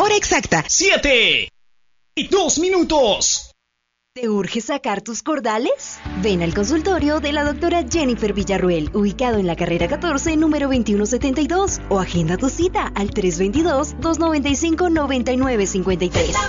hora exacta, 7:02. ¿Te urge sacar tus cordales? Ven al consultorio de la doctora Jennifer Villarruel, ubicado en la carrera 14, número 2172, o agenda tu cita al 322-295-9953.